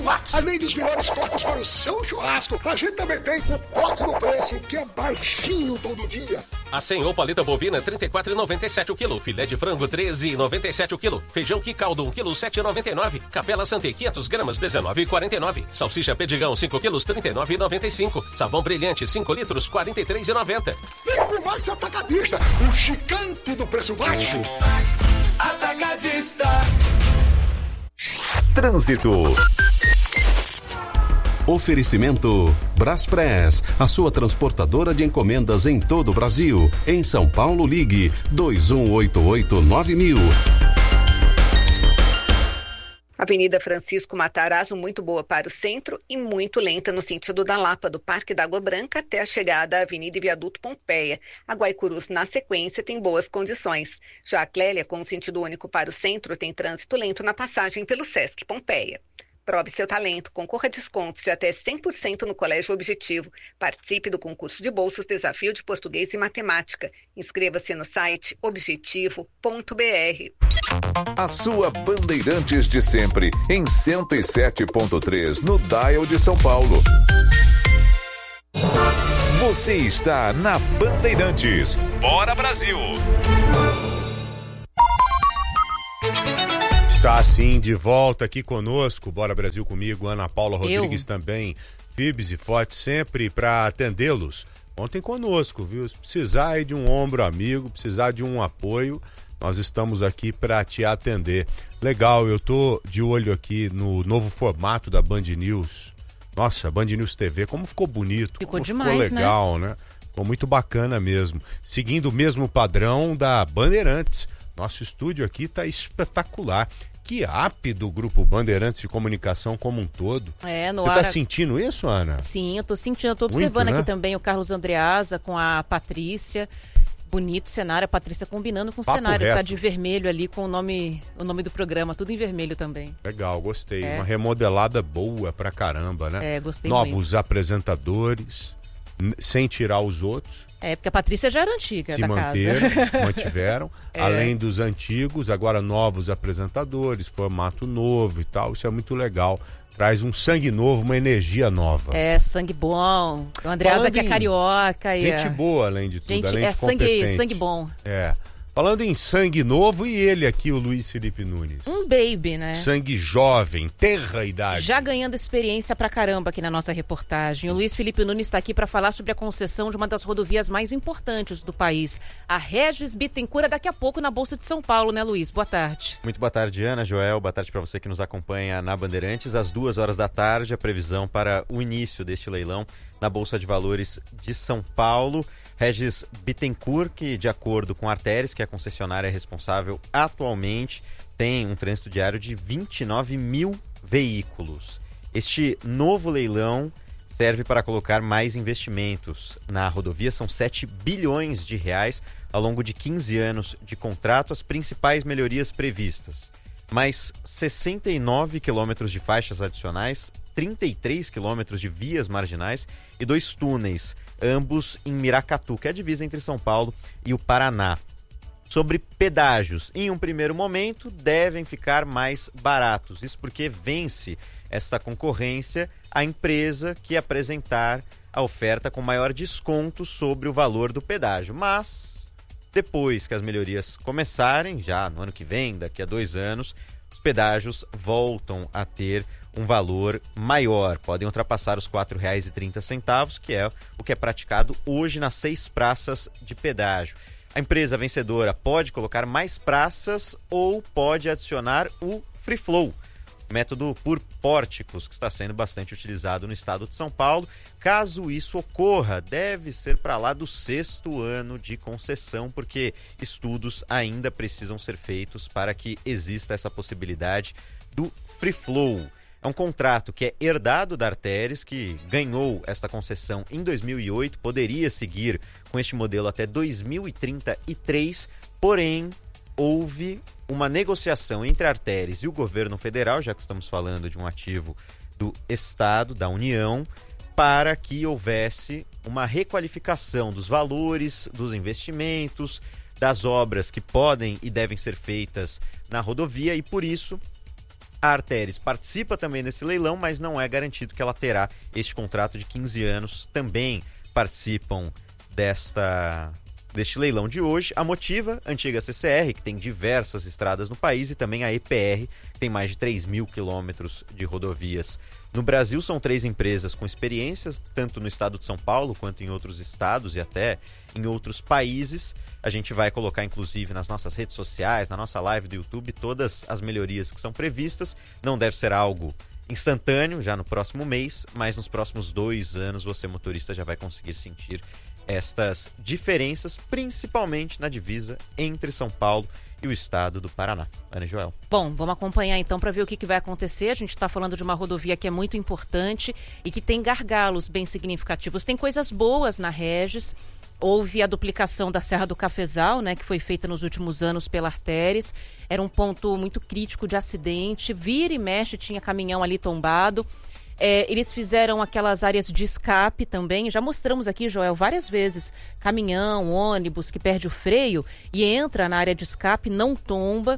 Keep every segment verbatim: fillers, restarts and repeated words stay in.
Além dos melhores cortes para o seu churrasco, a gente também tem o corte do preço, que é baixinho todo dia. A Senhor paleta bovina trinta e quatro reais e noventa e sete centavos o quilo, filé de frango treze reais e noventa e sete centavos o quilo, feijão que caldo um quilo sete reais e noventa e nove centavos, capela Santê quinhentas gramas dezenove reais e quarenta e nove centavos, salsicha Pedigão cinco quilos trinta e nove reais e noventa e cinco centavos, sabão brilhante cinco litros quarenta e três reais e noventa centavos. Vem pro Max Atacadista, o gigante do preço baixo. Max Atacadista. Trânsito. Oferecimento Braspress, a sua transportadora de encomendas em todo o Brasil. Em São Paulo, ligue dois um oito oito nove mil. Avenida Francisco Matarazzo, muito boa para o centro e muito lenta no sentido da Lapa, do Parque da Água Branca até a chegada à Avenida e Viaduto Pompeia. A Guaicurus, na sequência, tem boas condições. Já a Clélia, com sentido único para o centro, tem trânsito lento na passagem pelo Sesc Pompeia. Prove seu talento, concorra a descontos de até cem por cento no Colégio Objetivo. Participe do concurso de bolsas Desafio de Português e Matemática. Inscreva-se no site objetivo ponto b r. A sua Bandeirantes de sempre, em cento e sete ponto três, no Dial de São Paulo. Você está na Bandeirantes. Bora, Brasil! Está assim de volta aqui conosco, Bora Brasil comigo, Ana Paula Rodrigues Eu. também, Fibes e Forte, sempre para atendê-los. Ontem conosco, viu? Se precisar aí de um ombro amigo, precisar de um apoio, nós estamos aqui para te atender. Legal, eu tô de olho aqui no novo formato da Band News. Nossa, Band News T V, como ficou bonito, ficou como demais, ficou legal, né? né? Ficou muito bacana mesmo. Seguindo o mesmo padrão da Bandeirantes. Nosso estúdio aqui tá espetacular. Que app do Grupo Bandeirantes de Comunicação como um todo. É, no Você ar... tá sentindo isso, Ana? Sim, eu tô sentindo, eu tô observando Muito, né? aqui também o Carlos Andreasa com a Patrícia. Bonito cenário, a Patrícia combinando com o Papo cenário, reto. Tá de vermelho ali com o nome, o nome do programa, tudo em vermelho também. Legal, gostei. É. Uma remodelada boa pra caramba, né? É, gostei Novos muito. apresentadores, n- sem tirar os outros. É, porque a Patrícia já era antiga Se da manteram, casa. mantiveram. É. Além dos antigos, agora novos apresentadores, formato novo e tal. Isso é muito legal. Traz um sangue novo, uma energia nova. É, sangue bom. O Andreasa que é carioca. E gente boa, além de tudo, gente, além é de sangue, competente. sangue bom. É. Falando em sangue novo, e ele aqui, o Luiz Felipe Nunes? Um baby, né? Sangue jovem, terra idade. Já ganhando experiência pra caramba aqui na nossa reportagem. O Luiz Felipe Nunes está aqui para falar sobre a concessão de uma das rodovias mais importantes do país, a Regis Bittencourt, daqui a pouco na Bolsa de São Paulo, né, Luiz? Boa tarde. Muito boa tarde, Ana, Joel. Boa tarde para você que nos acompanha na Bandeirantes. Às duas horas da tarde, a previsão para o início deste leilão na Bolsa de Valores de São Paulo. Regis Bittencourt, que de acordo com a Arteris, que é a concessionária responsável atualmente, tem um trânsito diário de vinte e nove mil veículos. Este novo leilão serve para colocar mais investimentos na rodovia, são sete bilhões de reais ao longo de quinze anos de contrato, as principais melhorias previstas. Mais sessenta e nove quilômetros de faixas adicionais, trinta e três quilômetros de vias marginais e dois túneis, ambos em Miracatu, que é a divisa entre São Paulo e o Paraná. Sobre pedágios, em um primeiro momento devem ficar mais baratos, isso porque vence esta concorrência a empresa que apresentar a oferta com maior desconto sobre o valor do pedágio, mas depois que as melhorias começarem, já no ano que vem, daqui a dois anos, os pedágios voltam a ter um valor maior, podem ultrapassar os quatro reais e trinta centavos, que é o que é praticado hoje nas seis praças de pedágio. A empresa vencedora pode colocar mais praças ou pode adicionar o Free Flow, método por pórticos, que está sendo bastante utilizado no estado de São Paulo. Caso isso ocorra, deve ser para lá do sexto ano de concessão, porque estudos ainda precisam ser feitos para que exista essa possibilidade do Free Flow. É um contrato que é herdado da Arteris, que ganhou esta concessão em dois mil e oito, poderia seguir com este modelo até dois mil e trinta e três, porém houve uma negociação entre a Arteris e o governo federal, já que estamos falando de um ativo do Estado, da União, para que houvesse uma requalificação dos valores, dos investimentos, das obras que podem e devem ser feitas na rodovia, e por isso A Arteris participa também desse leilão, mas não é garantido que ela terá este contrato de quinze anos. Também participam desta, deste leilão de hoje a Motiva, antiga C C R, que tem diversas estradas no país, e também a E P R, que tem mais de três mil quilômetros de rodovias. No Brasil, são três empresas com experiências, tanto no estado de São Paulo quanto em outros estados e até em outros países. A gente vai colocar, inclusive, nas nossas redes sociais, na nossa live do YouTube, todas as melhorias que são previstas. Não deve ser algo instantâneo, já no próximo mês, mas nos próximos dois anos você, motorista, já vai conseguir sentir estas diferenças, principalmente na divisa entre São Paulo e o estado do Paraná. Ana Joel. Bom, vamos acompanhar então para ver o que, que vai acontecer. A gente está falando de uma rodovia que é muito importante e que tem gargalos bem significativos. Tem coisas boas na Regis. Houve a duplicação da Serra do Cafezal, né, que foi feita nos últimos anos pela Arteris. Era um ponto muito crítico de acidente. Vira e mexe, tinha caminhão ali tombado. É, eles fizeram aquelas áreas de escape também, já mostramos aqui, Joel, várias vezes, caminhão, ônibus que perde o freio e entra na área de escape, não tomba,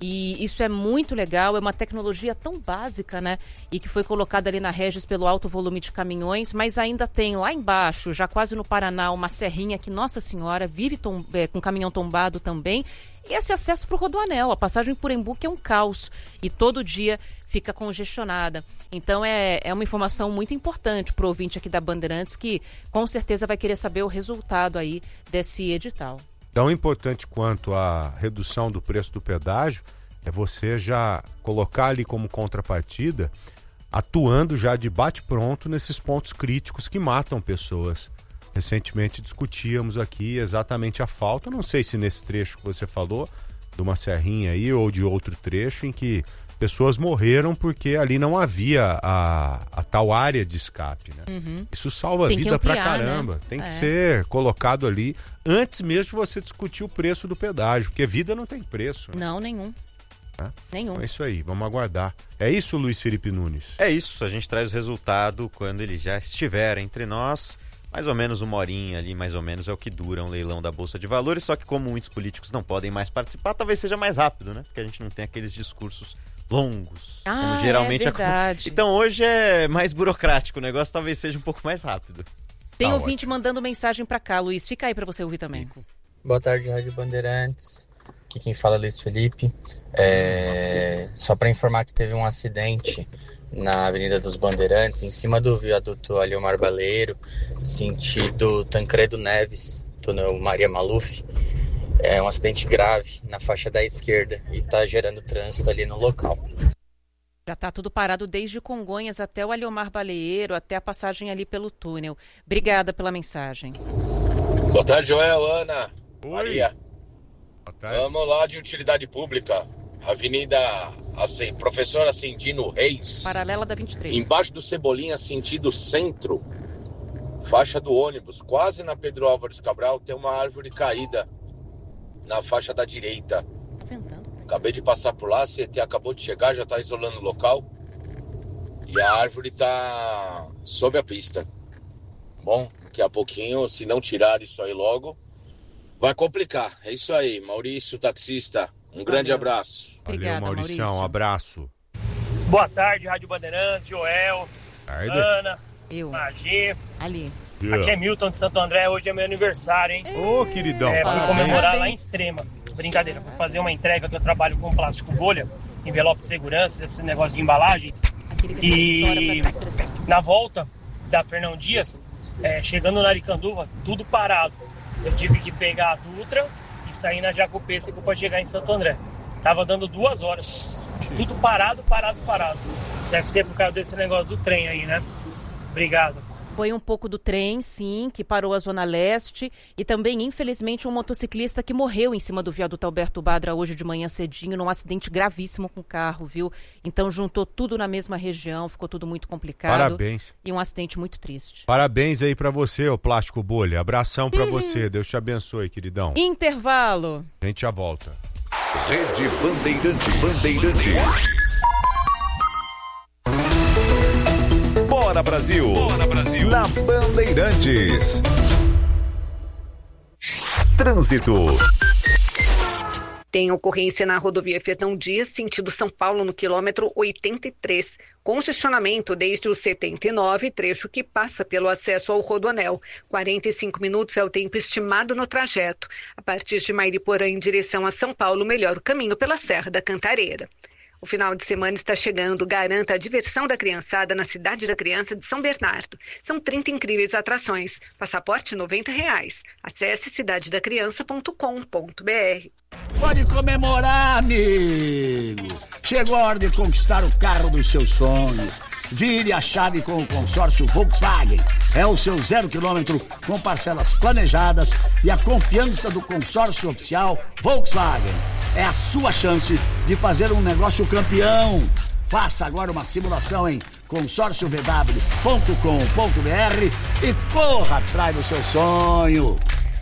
e isso é muito legal, é uma tecnologia tão básica, né, e que foi colocada ali na Regis pelo alto volume de caminhões, mas ainda tem lá embaixo, já quase no Paraná, uma serrinha que, nossa senhora, vive tom, é, com caminhão tombado também, e esse acesso para o Rodoanel, a passagem por Embu, que é um caos, e todo dia fica congestionada. Então é, é uma informação muito importante para o ouvinte aqui da Bandeirantes, que com certeza vai querer saber o resultado aí desse edital. Tão importante quanto a redução do preço do pedágio é você já colocar ali como contrapartida, atuando já de bate-pronto nesses pontos críticos que matam pessoas. Recentemente discutíamos aqui exatamente a falta, não sei se nesse trecho que você falou, de uma serrinha aí ou de outro trecho em que pessoas morreram porque ali não havia a, a tal área de escape, né? Uhum. Isso salva a vida ampliar, pra caramba. Né? Tem é. que ser colocado ali antes mesmo de você discutir o preço do pedágio, porque vida não tem preço. Né? Não, nenhum. É? Nenhum. Então é isso aí, vamos aguardar. É isso, Luiz Felipe Nunes? É isso, a gente traz o resultado quando ele já estiver entre nós. Mais ou menos uma horinha ali, mais ou menos, é o que dura um leilão da Bolsa de Valores, só que como muitos políticos não podem mais participar, talvez seja mais rápido, né? Porque a gente não tem aqueles discursos longos, ah, como geralmente é verdade. Ac... Então hoje é mais burocrático, o negócio talvez seja um pouco mais rápido. Tem tá ouvinte ótimo. mandando mensagem pra cá, Luiz, fica aí pra você ouvir também. Boa tarde, Rádio Bandeirantes, aqui quem fala é Luiz Felipe. É... Só pra informar que teve um acidente na Avenida dos Bandeirantes, em cima do viaduto Aliomar Baleiro, sentido Tancredo Neves, túnel Maria Maluf. É um acidente grave na faixa da esquerda e está gerando trânsito ali no local. Já está tudo parado desde Congonhas até o Aliomar Baleiro, até a passagem ali pelo túnel. Obrigada pela mensagem. Boa tarde, Joel, Ana, Oi. Maria. Boa tarde. Vamos lá de utilidade pública, Avenida assim, Professor Ascendino Reis. Paralela da vinte e três. Embaixo do Cebolinha, sentido centro, faixa do ônibus, quase na Pedro Álvares Cabral, tem uma árvore caída na faixa da direita. Acabei de passar por lá, a C E T acabou de chegar, já está isolando o local. E a árvore está sob a pista. Bom, daqui a pouquinho, se não tirar isso aí logo, vai complicar. É isso aí, Maurício, taxista. Um grande Valeu. abraço. Obrigada, Valeu, Mauricião, Maurício. um abraço. Boa tarde, Rádio Bandeirantes, Joel, Tarde. Ana, Eu. Magi. Ali. Yeah. Aqui é Milton de Santo André, hoje é meu aniversário, hein? Ô, queridão. É, fui Ah, comemorar parabéns. lá em Extrema. Brincadeira, fui fazer uma entrega que eu trabalho com plástico bolha, envelope de segurança, esse negócio de embalagens. Aquele que tem história E pra desestressar. na volta da Fernão Dias, é, chegando na Aricanduva, tudo parado. Eu tive que pegar a Dutra e sair na Jacopêssego para chegar em Santo André. Tava dando duas horas. Tudo parado, parado, parado. Deve ser por causa desse negócio do trem aí, né? Obrigado. Foi um pouco do trem, sim, que parou a Zona Leste e também, infelizmente, um motociclista que morreu em cima do viaduto Alberto Badra hoje de manhã cedinho num acidente gravíssimo com o carro, viu? Então juntou tudo na mesma região, ficou tudo muito complicado. Parabéns. E um acidente muito triste. Parabéns aí pra você, ô Plástico Bolha. Abração pra você. Deus te abençoe, queridão. Intervalo. A gente já volta. Rede Bandeirantes. Bandeirantes. Bora Brasil. Bora Brasil. Na Bandeirantes. Trânsito. Tem ocorrência na rodovia Fernão Dias, sentido São Paulo, no quilômetro oitenta e três. Congestionamento desde o setenta e nove, trecho que passa pelo acesso ao Rodoanel. quarenta e cinco minutos é o tempo estimado no trajeto. A partir de Mairiporã em direção a São Paulo, melhora o caminho pela Serra da Cantareira. O final de semana está chegando. Garanta a diversão da criançada na Cidade da Criança de São Bernardo. São trinta incríveis atrações. Passaporte noventa reais. Acesse cidade da criança ponto com ponto b r. Pode comemorar, amigo! Chegou a hora de conquistar o carro dos seus sonhos. Vire a chave com o consórcio Volkswagen. É o seu zero quilômetro com parcelas planejadas e a confiança do consórcio oficial Volkswagen. É a sua chance de fazer um negócio campeão. Faça agora uma simulação em consórcio v w ponto com ponto b r e corra atrás do seu sonho.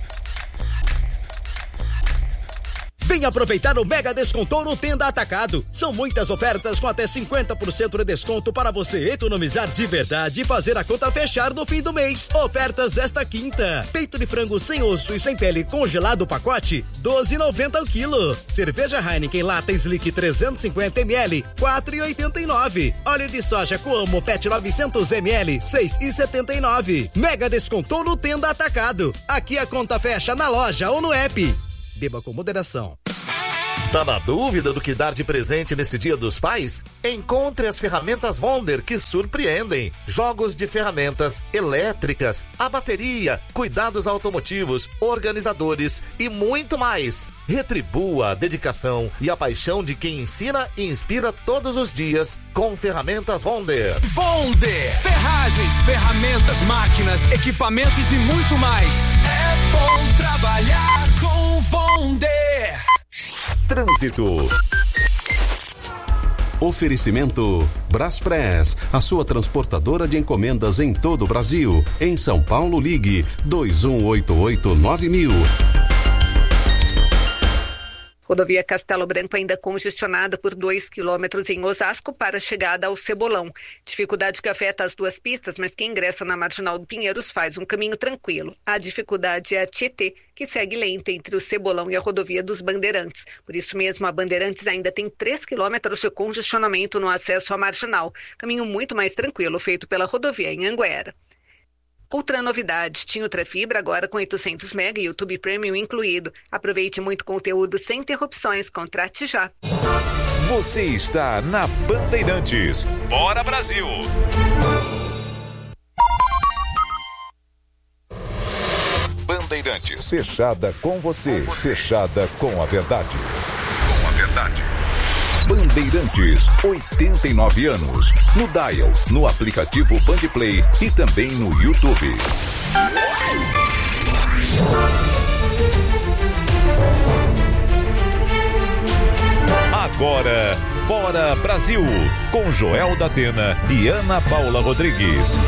Vem aproveitar o Mega Desconto no Tenda Atacado. São muitas ofertas com até cinquenta por cento de desconto para você economizar de verdade e fazer a conta fechar no fim do mês. Ofertas desta quinta. Peito de frango sem osso e sem pele congelado pacote, doze reais e noventa centavos o quilo. Cerveja Heineken Lata Slick trezentos e cinquenta mililitros, quatro reais e oitenta e nove centavos. Óleo de soja Coamo Pet novecentos mililitros, seis reais e setenta e nove centavos. Mega Desconto no Tenda Atacado. Aqui a conta fecha na loja ou no app. Beba com moderação. Tá na dúvida do que dar de presente nesse Dia dos Pais? Encontre as ferramentas Wonder que surpreendem. Jogos de ferramentas elétricas, a bateria, cuidados automotivos, organizadores e muito mais. Retribua a dedicação e a paixão de quem ensina e inspira todos os dias com ferramentas Wonder. Wonder! Ferragens, ferramentas, máquinas, equipamentos e muito mais. É bom trabalhar com Wonder! Trânsito. Oferecimento Braspress, a sua transportadora de encomendas em todo o Brasil. Em São Paulo, ligue dois um oito oito nove mil. Rodovia Castelo Branco ainda congestionada por dois quilômetros em Osasco para a chegada ao Cebolão. Dificuldade que afeta as duas pistas, mas quem ingressa na Marginal do Pinheiros faz um caminho tranquilo. A dificuldade é a Tietê, que segue lenta entre o Cebolão e a rodovia dos Bandeirantes. Por isso mesmo, a Bandeirantes ainda tem três quilômetros de congestionamento no acesso à Marginal. Caminho muito mais tranquilo feito pela rodovia em Anguera. Outra novidade, tinha Ultrafibra agora com oitocentos mega e YouTube Premium incluído. Aproveite muito conteúdo sem interrupções, contrate já. Você está na Bandeirantes. Bora Brasil! Bandeirantes. Fechada com você, fechada com a verdade. Com a verdade. Bandeirantes, oitenta e nove anos. No Dial, no aplicativo Bandplay e também no YouTube. Agora, Bora Brasil, com Joel da Atena e Ana Paula Rodrigues.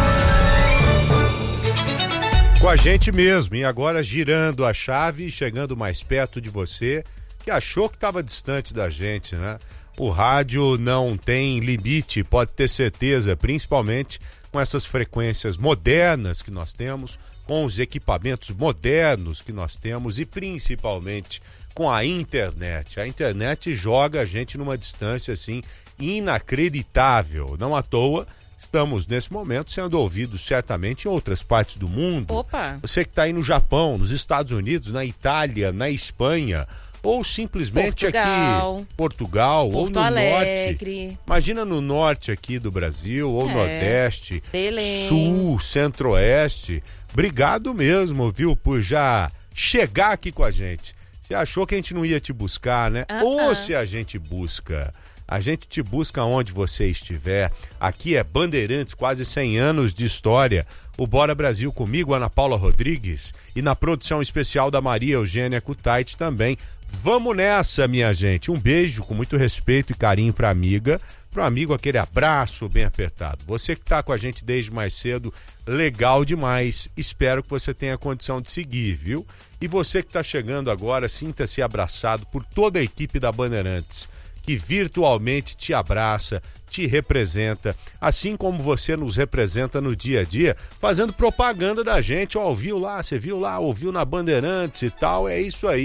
Com a gente mesmo, e agora girando a chave, chegando mais perto de você, que achou que estava distante da gente, né? O rádio não tem limite, pode ter certeza, principalmente com essas frequências modernas que nós temos, com os equipamentos modernos que nós temos e principalmente com a internet. A internet joga a gente numa distância assim inacreditável. Não à toa, estamos nesse momento sendo ouvidos certamente em outras partes do mundo. Opa! Você que está aí no Japão, nos Estados Unidos, na Itália, na Espanha, ou simplesmente Portugal, aqui Portugal, Porto ou no Alegre. norte. Imagina no norte aqui do Brasil, ou é, nordeste, Belém. sul, centro-oeste. Obrigado mesmo, viu, por já chegar aqui com a gente. Você achou que a gente não ia te buscar, né? Uh-uh. Ou se a gente busca, a gente te busca onde você estiver. Aqui é Bandeirantes, quase cem anos de história. O Bora Brasil comigo, Ana Paula Rodrigues, e na produção especial da Maria Eugênia Kutait também. Vamos nessa, minha gente. Um beijo com muito respeito e carinho pra amiga, pro amigo aquele abraço bem apertado. Você que tá com a gente desde mais cedo, legal demais. Espero que você tenha condição de seguir, viu? E você que tá chegando agora, sinta-se abraçado por toda a equipe da Bandeirantes, que virtualmente te abraça, te representa, assim como você nos representa no dia a dia, fazendo propaganda da gente. Ó, viu lá, você viu lá, ouviu na Bandeirantes e tal, é isso aí.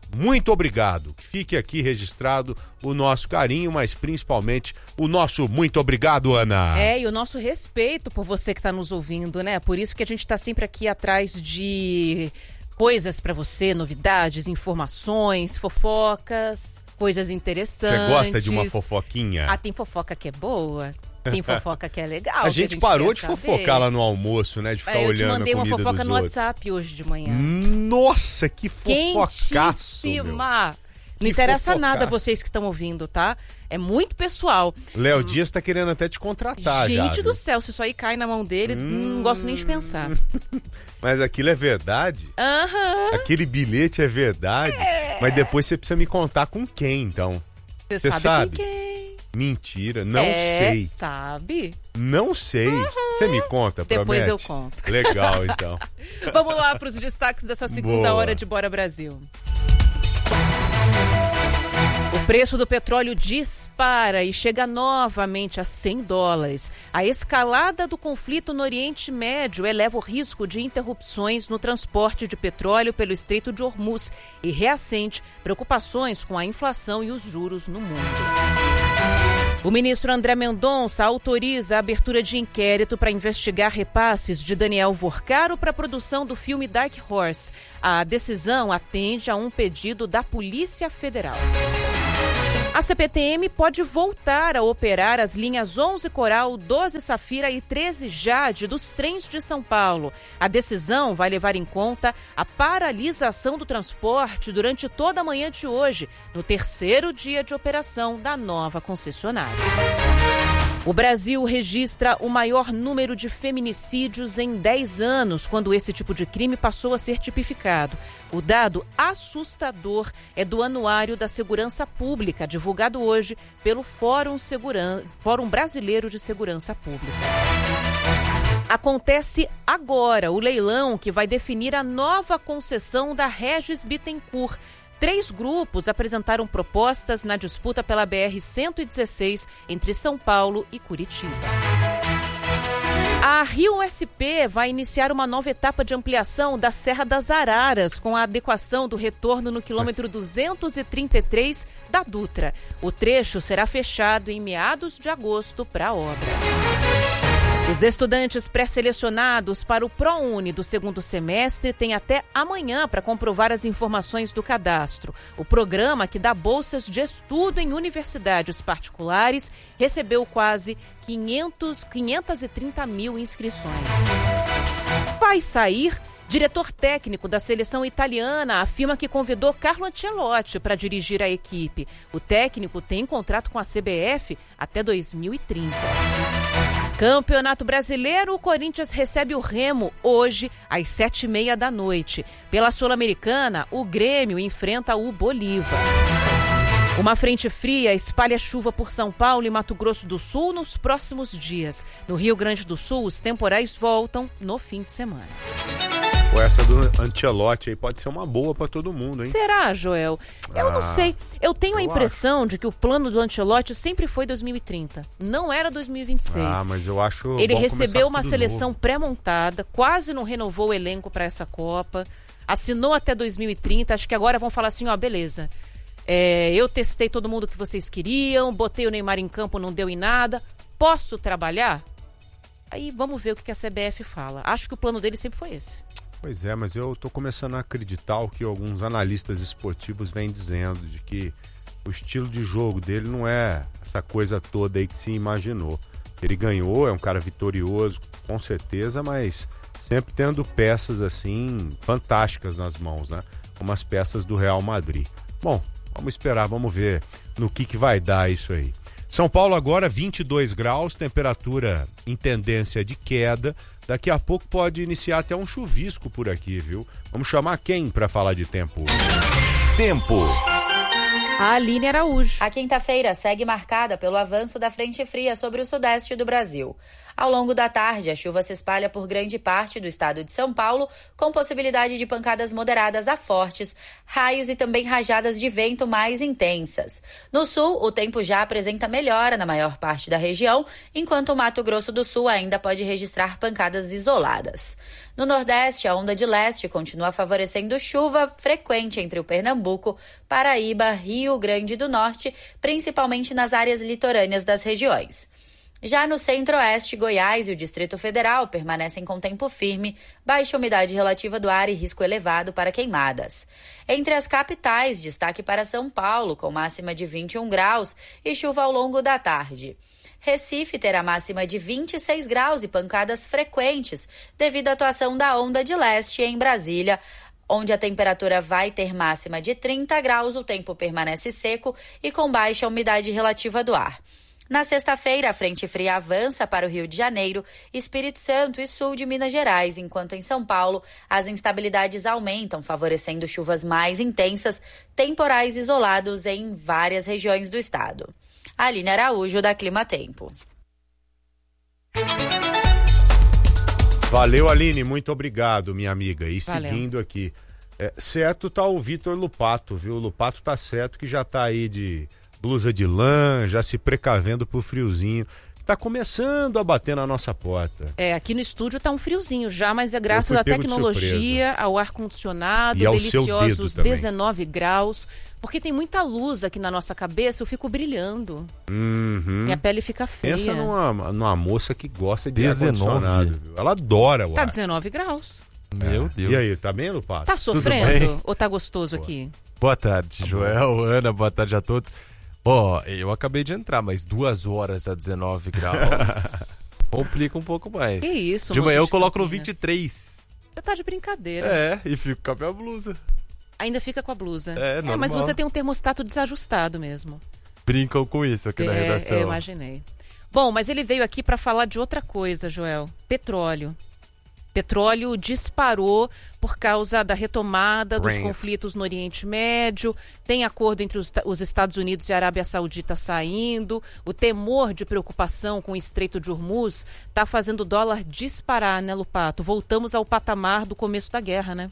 muito obrigado. Fique aqui registrado o nosso carinho, mas principalmente o nosso muito obrigado, Ana. É, e o nosso respeito por você que está nos ouvindo, né? Por isso que a gente está sempre aqui atrás de coisas para você, novidades, informações, fofocas, coisas interessantes. Você gosta de uma fofoquinha? Ah, tem fofoca que é boa. Tem fofoca que é legal. A gente, a gente parou de saber. fofocar lá no almoço, né? De ficar é, olhando a comida dos outros. Eu te mandei uma fofoca no WhatsApp hoje de manhã. Nossa, que fofocaço, meu. Não que interessa fofocaço. nada vocês que estão ouvindo, tá? É muito pessoal. Léo hum. Dias tá querendo até te contratar, gente já. Gente do céu, se isso aí cai na mão dele, hum. não gosto nem de pensar. Mas aquilo é verdade? Aham. Aquele bilhete é verdade? É. Mas depois você precisa me contar com quem, então. Você sabe, sabe com quem? Mentira, não é, sei. Sabe? Não sei. Você uhum. me conta, promete? Depois eu conto. Legal, então. Vamos lá para os destaques dessa segunda Boa. hora de Bora Brasil. O preço do petróleo dispara e chega novamente a cem dólares. A escalada do conflito no Oriente Médio eleva o risco de interrupções no transporte de petróleo pelo Estreito de Hormuz e reacende preocupações com a inflação e os juros no mundo. O ministro André Mendonça autoriza a abertura de inquérito para investigar repasses de Daniel Vorcaro para a produção do filme Dark Horse. A decisão atende a um pedido da Polícia Federal. A C P T M pode voltar a operar as linhas onze Coral, doze Safira e treze Jade dos trens de São Paulo. A decisão vai levar em conta a paralisação do transporte durante toda a manhã de hoje, no terceiro dia de operação da nova concessionária. O Brasil registra o maior número de feminicídios em dez anos, quando esse tipo de crime passou a ser tipificado. O dado assustador é do Anuário da Segurança Pública, divulgado hoje pelo Fórum, Seguran... Fórum Brasileiro de Segurança Pública. Acontece agora o leilão que vai definir a nova concessão da Regis Bittencourt. Três grupos apresentaram propostas na disputa pela B R cento e dezesseis entre São Paulo e Curitiba. A Rio S P vai iniciar uma nova etapa de ampliação da Serra das Araras, com a adequação do retorno no quilômetro duzentos e trinta e três da Dutra. O trecho será fechado em meados de agosto para a obra. Os estudantes pré-selecionados para o ProUni do segundo semestre têm até amanhã para comprovar as informações do cadastro. O programa, que dá bolsas de estudo em universidades particulares, recebeu quase quinhentos, quinhentas e trinta mil inscrições. Vai sair... Diretor técnico da seleção italiana afirma que convidou Carlo Ancelotti para dirigir a equipe. O técnico tem contrato com a C B F até dois mil e trinta. Campeonato Brasileiro, o Corinthians recebe o Remo hoje às sete e meia da noite. Pela Sul-Americana, o Grêmio enfrenta o Bolívar. Uma frente fria espalha chuva por São Paulo e Mato Grosso do Sul nos próximos dias. No Rio Grande do Sul, os temporais voltam no fim de semana. Pô, essa do Ancelotti aí pode ser uma boa pra todo mundo, hein? Será, Joel? Eu ah, não sei. Eu tenho eu a impressão acho. de que o plano do Ancelotti sempre foi dois mil e trinta. Não era dois mil e vinte e seis. Ah, mas eu acho Ele bom recebeu uma seleção pré-montada, quase não renovou o elenco para essa Copa. Assinou até dois mil e trinta. Acho que agora vão falar assim, ó, beleza. É, eu testei todo mundo que vocês queriam, botei o Neymar em campo, não deu em nada. Posso trabalhar? Aí vamos ver o que a C B F fala. Acho que o plano dele sempre foi esse. Pois é, mas eu tô começando a acreditar o que alguns analistas esportivos vêm dizendo, de que o estilo de jogo dele não é essa coisa toda aí que se imaginou. Ele ganhou, é um cara vitorioso, com certeza, mas sempre tendo peças assim fantásticas nas mãos, né? Como as peças do Real Madrid. Bom, vamos esperar, vamos ver no que, que vai dar isso aí. São Paulo agora vinte e dois graus, temperatura em tendência de queda. Daqui a pouco pode iniciar até um chuvisco por aqui, viu? Vamos chamar quem para falar de tempo? Tempo. A Aline Araújo. A quinta-feira segue marcada pelo avanço da frente fria sobre o sudeste do Brasil. Ao longo da tarde, a chuva se espalha por grande parte do estado de São Paulo, com possibilidade de pancadas moderadas a fortes, raios e também rajadas de vento mais intensas. No sul, o tempo já apresenta melhora na maior parte da região, enquanto o Mato Grosso do Sul ainda pode registrar pancadas isoladas. No Nordeste, a onda de leste continua favorecendo chuva frequente entre o Pernambuco, Paraíba, Rio Grande do Norte, principalmente nas áreas litorâneas das regiões. Já no Centro-Oeste, Goiás e o Distrito Federal permanecem com tempo firme, baixa umidade relativa do ar e risco elevado para queimadas. Entre as capitais, destaque para São Paulo, com máxima de vinte e um graus e chuva ao longo da tarde. Recife terá máxima de vinte e seis graus e pancadas frequentes, devido à atuação da onda de leste em Brasília, onde a temperatura vai ter máxima de trinta graus, o tempo permanece seco e com baixa umidade relativa do ar. Na sexta-feira, a frente fria avança para o Rio de Janeiro, Espírito Santo e sul de Minas Gerais, enquanto em São Paulo as instabilidades aumentam, favorecendo chuvas mais intensas, temporais isolados em várias regiões do estado. Aline Araújo, da Clima Tempo. Valeu, Aline, muito obrigado, minha amiga. E Valeu. Seguindo aqui, é, certo tá o Vitor Lupato, viu? O Lupato tá certo que já tá aí de blusa de lã, já se precavendo pro friozinho. Tá começando a bater na nossa porta. É, aqui no estúdio tá um friozinho já, mas é graças à tecnologia, ao ar-condicionado, deliciosos dezenove graus, porque tem muita luz aqui na nossa cabeça, eu fico brilhando. Uhum. Minha pele fica feia. Pensa numa, numa moça que gosta de ar-condicionado, viu? Ela adora o Tá ar. dezenove graus. Meu É. Deus. E aí, tá bem, Lupato? Tá sofrendo ou tá gostoso Boa. aqui? Boa tarde, Joel, Ana, boa tarde a todos. Ó, oh, eu acabei de entrar, mas duas horas a dezenove graus complica um pouco mais. Que isso, de manhã eu de coloco Campinas. no vinte e três. Você tá de brincadeira. É, e fico com a minha blusa. Ainda fica com a blusa. É, normal. É, mas você tem um termostato desajustado mesmo. Brincam com isso aqui é, na redação. Eu imaginei. Bom, mas ele veio aqui para falar de outra coisa, Joel. Petróleo. Petróleo disparou por causa da retomada dos Brent. conflitos no Oriente Médio, tem acordo entre os, os Estados Unidos e a Arábia Saudita saindo, o temor de preocupação com o Estreito de Hormuz está fazendo o dólar disparar, né, Lupato? Voltamos ao patamar do começo da guerra, né?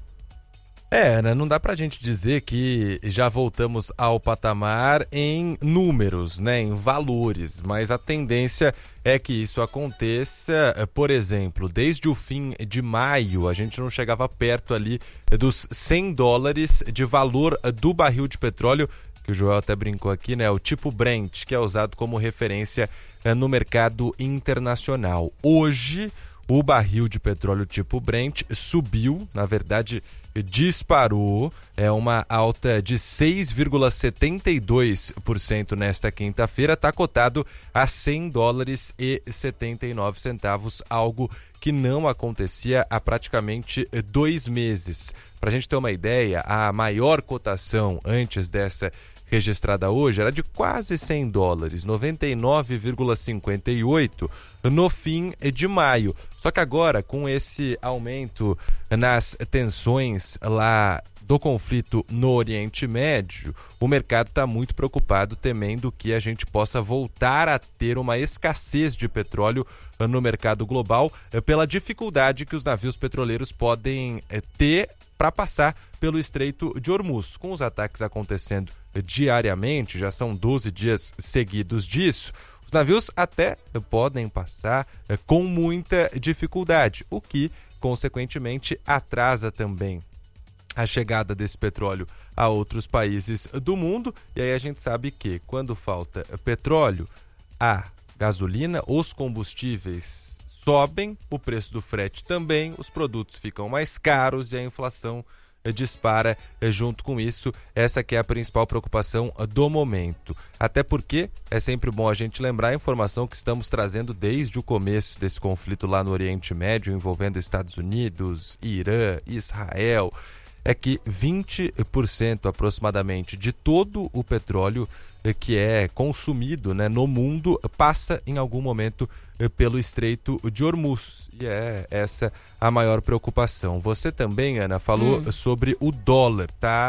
É, né? Não dá pra gente dizer que já voltamos ao patamar em números, né? Em valores, mas a tendência é que isso aconteça. Por exemplo, desde o fim de maio, a gente não chegava perto ali dos cem dólares de valor do barril de petróleo, que o Joel até brincou aqui, né? O tipo Brent, que é usado como referência no mercado internacional. Hoje, o barril de petróleo tipo Brent subiu, na verdade, disparou, é uma alta de seis vírgula setenta e dois por cento nesta quinta-feira, está cotado a cem dólares e setenta e nove centavos, algo que não acontecia há praticamente dois meses. Para a gente ter uma ideia, a maior cotação antes dessa registrada hoje era de quase cem dólares, noventa e nove vírgula cinquenta e oito no fim de maio. Só que agora, com esse aumento nas tensões lá do conflito no Oriente Médio, o mercado está muito preocupado, temendo que a gente possa voltar a ter uma escassez de petróleo no mercado global, pela dificuldade que os navios petroleiros podem ter para passar pelo Estreito de Hormuz. Com os ataques acontecendo diariamente, já são doze dias seguidos disso, os navios até podem passar com muita dificuldade, o que, consequentemente, atrasa também a chegada desse petróleo a outros países do mundo. E aí a gente sabe que, quando falta petróleo, a gasolina, os combustíveis sobem, o preço do frete também, os produtos ficam mais caros e a inflação dispara junto com isso. Essa que é a principal preocupação do momento. Até porque é sempre bom a gente lembrar a informação que estamos trazendo desde o começo desse conflito lá no Oriente Médio, envolvendo Estados Unidos, Irã, Israel, é que vinte por cento aproximadamente de todo o petróleo que é consumido, né, no mundo passa em algum momento pelo Estreito de Hormuz. E é essa a maior preocupação. Você também, Ana, falou hum. sobre o dólar, tá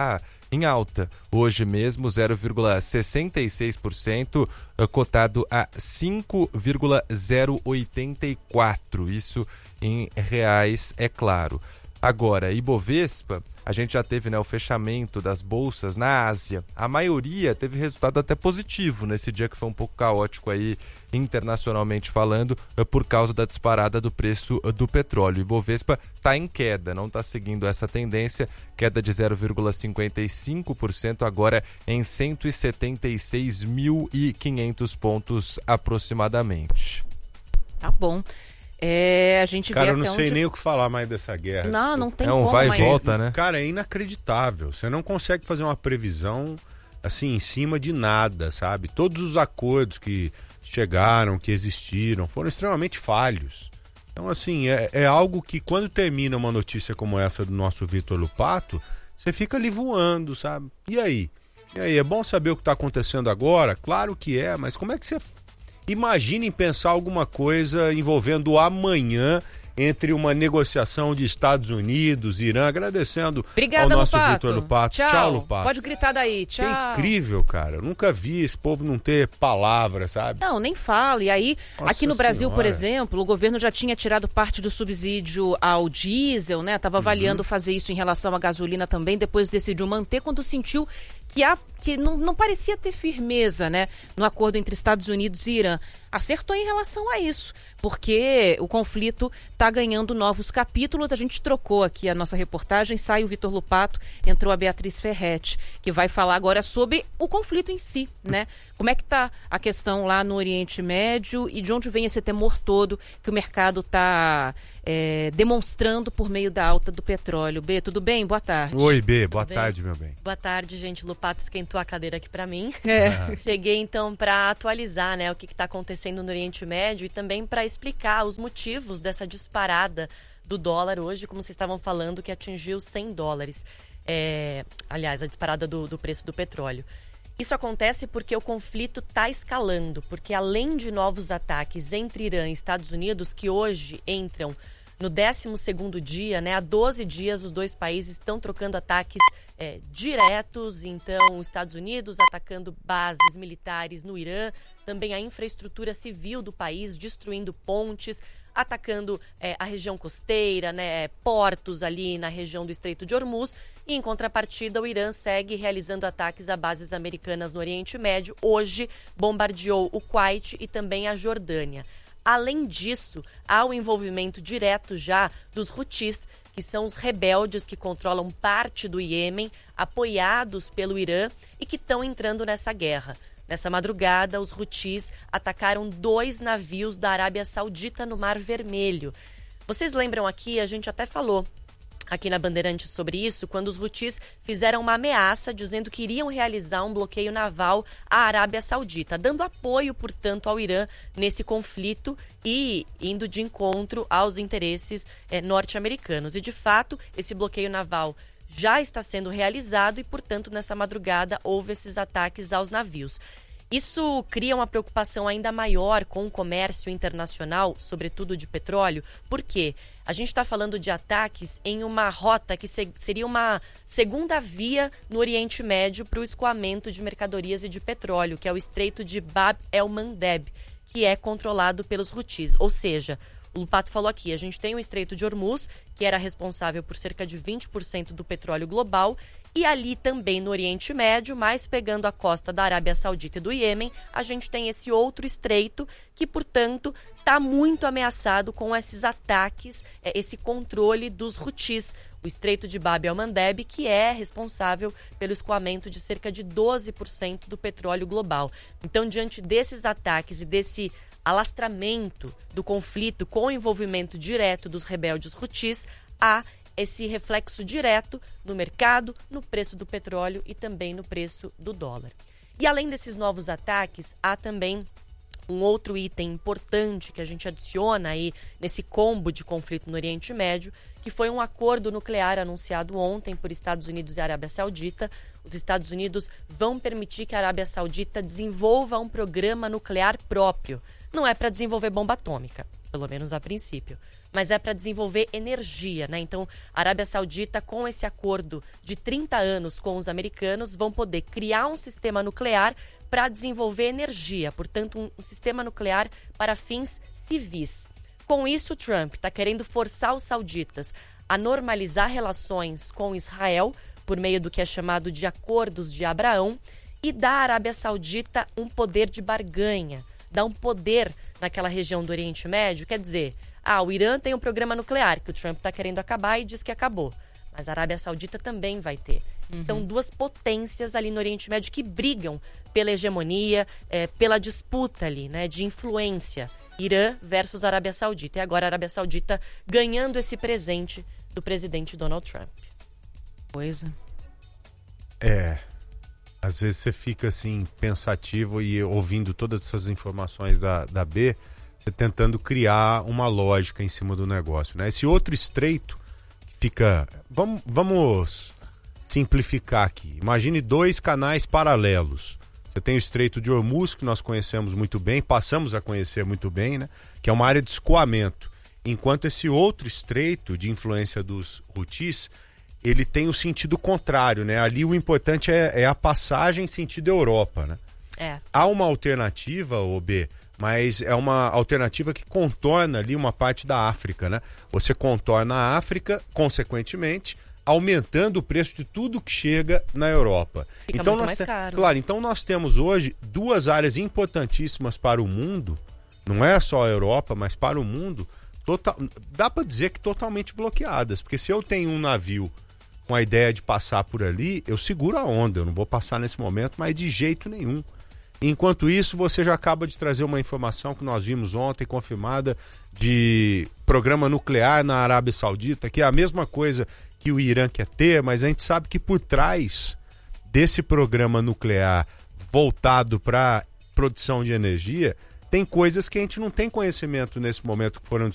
em alta. Hoje mesmo, zero vírgula sessenta e seis por cento, cotado a cinco vírgula zero oitenta e quatro. Isso em reais, é claro. Agora, Ibovespa, a gente já teve, né, o fechamento das bolsas na Ásia. A maioria teve resultado até positivo nesse dia que foi um pouco caótico aí, internacionalmente falando, por causa da disparada do preço do petróleo. O Ibovespa está em queda, não está seguindo essa tendência, queda de zero vírgula cinquenta e cinco por cento, agora em cento e setenta e seis mil e quinhentos pontos aproximadamente. Tá bom. É, a gente Cara, vê eu não até sei onde... nem o que falar mais dessa guerra. Não, não tem é um como, vai mas... e volta, né? Cara, é inacreditável. Você não consegue fazer uma previsão assim em cima de nada, sabe? Todos os acordos que chegaram, que existiram, foram extremamente falhos. Então, assim, é, é algo que quando termina uma notícia como essa do nosso Vitor Lupato, você fica ali voando, sabe? E aí? E aí, é bom saber o que está acontecendo agora? Claro que é, mas como é que você... Imaginem pensar alguma coisa envolvendo o amanhã entre uma negociação de Estados Unidos, Irã, agradecendo Obrigada, ao nosso Lupato. Vitor Lupato. Tchau. Tchau, Lupato. Pode gritar daí, tchau. É incrível, cara. Eu nunca vi esse povo não ter palavra, sabe? Não, nem falo. E aí, Nossa aqui no Brasil, Senhora. por exemplo, o governo já tinha tirado parte do subsídio ao diesel, né? Estava avaliando Uhum. fazer isso em relação à gasolina também, depois decidiu manter quando sentiu que, há, que não, não parecia ter firmeza, né, no acordo entre Estados Unidos e Irã. Acertou em relação a isso, porque o conflito está ganhando novos capítulos. A gente trocou aqui a nossa reportagem, sai o Vitor Lupato, entrou a Beatriz Ferretti, que vai falar agora sobre o conflito em si, né? Como é que está a questão lá no Oriente Médio e de onde vem esse temor todo que o mercado está é, demonstrando por meio da alta do petróleo. B, tudo bem? Boa tarde. Oi, B, boa Tudo tarde, bem? meu bem. Boa tarde, gente. Lupato esquentou a cadeira aqui para mim. É. Cheguei então para atualizar, né, o que está acontecendo no Oriente Médio e também para explicar os motivos dessa disparada do dólar hoje, como vocês estavam falando, que atingiu cem dólares. É, aliás, a disparada do, do preço do petróleo. Isso acontece porque o conflito está escalando, porque além de novos ataques entre Irã e Estados Unidos, que hoje entram no décimo segundo dia, né, há doze dias os dois países estão trocando ataques é, diretos. Então, os Estados Unidos atacando bases militares no Irã, também a infraestrutura civil do país, destruindo pontes, atacando é, a região costeira, né, portos ali na região do Estreito de Hormuz. E, em contrapartida, o Irã segue realizando ataques a bases americanas no Oriente Médio. Hoje, bombardeou o Kuwait e também a Jordânia. Além disso, há o envolvimento direto já dos Houthis, que são os rebeldes que controlam parte do Iêmen, apoiados pelo Irã e que estão entrando nessa guerra. Nessa madrugada, os Houthis atacaram dois navios da Arábia Saudita no Mar Vermelho. Vocês lembram aqui, a gente até falou aqui na Bandeirantes sobre isso, quando os Houthis fizeram uma ameaça dizendo que iriam realizar um bloqueio naval à Arábia Saudita, dando apoio, portanto, ao Irã nesse conflito e indo de encontro aos interesses eh, norte-americanos. E, de fato, esse bloqueio naval já está sendo realizado e, portanto, nessa madrugada houve esses ataques aos navios. Isso cria uma preocupação ainda maior com o comércio internacional, sobretudo de petróleo, porque a gente está falando de ataques em uma rota que se, seria uma segunda via no Oriente Médio para o escoamento de mercadorias e de petróleo, que é o Estreito de Bab el-Mandeb, que é controlado pelos Houthis. Ou seja, o Lupato falou aqui, a gente tem o Estreito de Hormuz, que era responsável por cerca de vinte por cento do petróleo global, e ali também no Oriente Médio, mas pegando a costa da Arábia Saudita e do Iêmen, a gente tem esse outro estreito que, portanto, está muito ameaçado com esses ataques, esse controle dos Houthis. O Estreito de Bab el-Mandeb, que é responsável pelo escoamento de cerca de doze por cento do petróleo global. Então, diante desses ataques e desse alastramento do conflito com o envolvimento direto dos rebeldes Houthis, há esse reflexo direto no mercado, no preço do petróleo e também no preço do dólar. E além desses novos ataques, há também um outro item importante que a gente adiciona aí nesse combo de conflito no Oriente Médio, que foi um acordo nuclear anunciado ontem por Estados Unidos e Arábia Saudita. Os Estados Unidos vão permitir que a Arábia Saudita desenvolva um programa nuclear próprio. Não é para desenvolver bomba atômica, pelo menos a princípio. Mas é para desenvolver energia, né? Então, a Arábia Saudita, com esse acordo de trinta anos com os americanos, vão poder criar um sistema nuclear para desenvolver energia, portanto, um, um sistema nuclear para fins civis. Com isso, Trump está querendo forçar os sauditas a normalizar relações com Israel, por meio do que é chamado de Acordos de Abraão, e dar à Arábia Saudita um poder de barganha, dar um poder naquela região do Oriente Médio. Quer dizer, ah, o Irã tem um programa nuclear que o Trump está querendo acabar e diz que acabou, mas a Arábia Saudita também vai ter. Uhum. São duas potências ali no Oriente Médio que brigam pela hegemonia, é, pela disputa ali, né, de influência. Irã versus Arábia Saudita. E agora a Arábia Saudita ganhando esse presente do presidente Donald Trump. Coisa. É. Às vezes você fica assim, pensativo e ouvindo todas essas informações da, da B, você tentando criar uma lógica em cima do negócio, né? Esse outro estreito que fica... Vamos, vamos simplificar aqui. Imagine dois canais paralelos. Você tem o Estreito de Hormuz, que nós conhecemos muito bem, passamos a conhecer muito bem, né? Que é uma área de escoamento. Enquanto esse outro estreito de influência dos Houthis, ele tem o sentido contrário, né? Ali o importante é, é a passagem em sentido Europa, né? É. Há uma alternativa, O B, mas é uma alternativa que contorna ali uma parte da África, né? Você contorna a África, consequentemente, aumentando o preço de tudo que chega na Europa. Fica então muito nós mais te... caro. Claro, então nós temos hoje duas áreas importantíssimas para o mundo, não é só a Europa, mas para o mundo, total... dá para dizer que totalmente bloqueadas, porque se eu tenho um navio com a ideia de passar por ali, eu seguro a onda, eu não vou passar nesse momento, mas de jeito nenhum. Enquanto isso, você já acaba de trazer uma informação que nós vimos ontem, confirmada, de programa nuclear na Arábia Saudita, que é a mesma coisa que o Irã quer ter, mas a gente sabe que por trás desse programa nuclear voltado para produção de energia, tem coisas que a gente não tem conhecimento nesse momento que foram